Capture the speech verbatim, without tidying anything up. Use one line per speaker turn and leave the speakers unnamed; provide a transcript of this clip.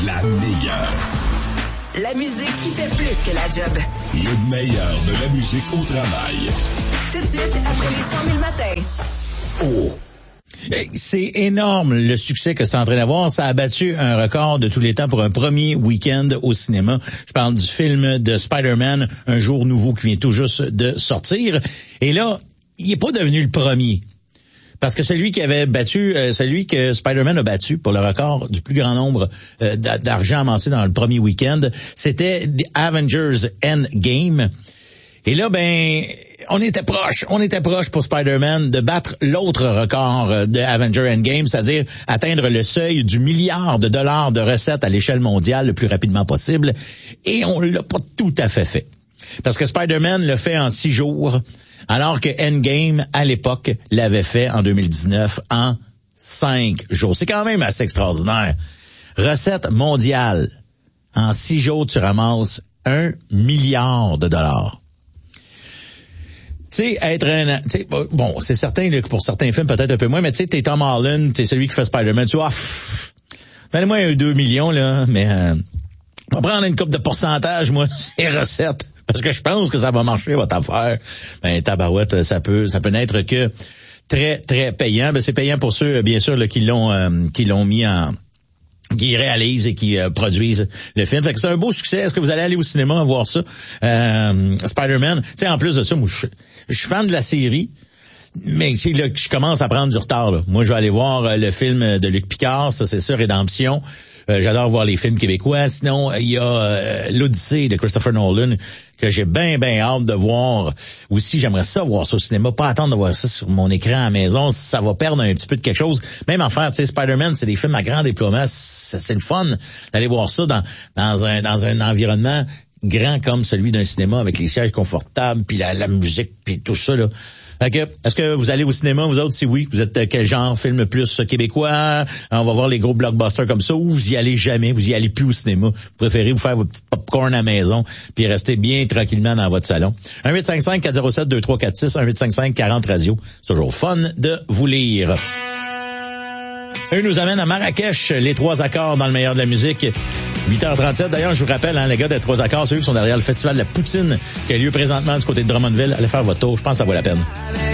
La meilleure.
La musique qui fait plus que la job.
Le meilleur de la musique au travail.
Tout de suite, après les cent mille matins.
Oh!
C'est énorme le succès que c'est en train d'avoir. Ça a battu un record de tous les temps pour un premier week-end au cinéma. Je parle du film de Spider-Man, Un jour nouveau, qui vient tout juste de sortir. Et là, il n'est pas devenu le premier. Parce que celui qui avait battu, euh, celui que Spider-Man a battu pour le record du plus grand nombre euh, d'argent amassé dans le premier week-end, c'était The Avengers Endgame. Et là, ben, on était proche, on était proche pour Spider-Man de battre l'autre record de Avengers Endgame, c'est-à-dire atteindre le seuil du milliard de dollars de recettes à l'échelle mondiale le plus rapidement possible. Et on l'a pas tout à fait fait. Parce que Spider-Man l'a fait en six jours, alors que Endgame, à l'époque, l'avait fait en deux mille dix-neuf en cinq jours. C'est quand même assez extraordinaire. Recette mondiale. En six jours, tu ramasses un milliard de dollars. Tu sais, être un... T'sais, bon, c'est certain là, que pour certains films, peut-être un peu moins, mais tu sais, t'es Tom Holland, t'es celui qui fait Spider-Man, tu vois, pff, donnez-moi un deux millions, là, mais euh, on va prendre une coupe de pourcentage, moi, ces recettes, parce que je pense que ça va marcher, votre affaire. Ben, tabarouette, ça peut ça peut n'être que très, très payant. Ben, c'est payant pour ceux, bien sûr, là, qui l'ont euh, qui l'ont mis en... qui réalisent et qui euh, produisent le film. Fait que c'est un beau succès. Est-ce que vous allez aller au cinéma voir ça? Euh, Spider-Man. Tu sais, en plus de ça, moi, je, je suis fan de la série, mais c'est là que je commence à prendre du retard, là. Moi, je vais aller voir euh, le film de Luc Picard, ça, c'est ça, Rédemption. Euh, j'adore voir les films québécois. Sinon, il y a euh, l'Odyssée de Christopher Nolan, que j'ai bien, bien hâte de voir. Aussi, j'aimerais ça voir ça au cinéma, pas attendre de voir ça sur mon écran à la maison. Ça va perdre un petit peu de quelque chose. Même en faire, tu sais, Spider-Man, c'est des films à grand déploiement. C'est, c'est le fun d'aller voir ça dans, dans un, dans un environnement grand comme celui d'un cinéma, avec les sièges confortables, puis la, la musique, puis tout ça, là. Okay. Est-ce que vous allez au cinéma, vous autres? Si oui, vous êtes quel genre? Film plus québécois? On va voir les gros blockbusters comme ça, ou vous y allez jamais, vous y allez plus au cinéma. Vous préférez vous faire vos petites popcorn à la maison, puis rester bien tranquillement dans votre salon. un huit cinq cinq quatre zéro sept deux trois quatre six, un huit cinq cinq quarante radio. C'est toujours fun de vous lire. Eux nous amènent à Marrakech, les trois accords dans le meilleur de la musique. huit heures trente-sept. D'ailleurs, je vous rappelle, hein, les gars des trois accords, ceux qui sont derrière le festival de la Poutine qui a lieu présentement du côté de Drummondville. Allez faire votre tour, je pense que ça vaut la peine.